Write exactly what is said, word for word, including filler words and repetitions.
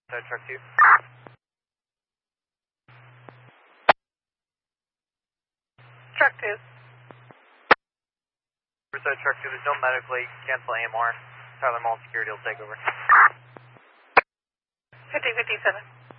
Side truck two. Truck two. Riverside truck two, there's no medical aid, cancel A M R. Tyler Mall security will take over. fifty fifty-seven.